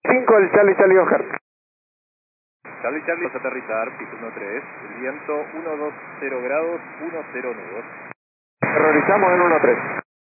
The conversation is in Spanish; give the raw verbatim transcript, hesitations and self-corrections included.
cinco, el Charlie Charlie Oscar. Charlie Charlie, vamos a aterrizar, piso uno tres, el viento uno dos cero grados, uno cero nudos. Aterrorizamos en uno tres.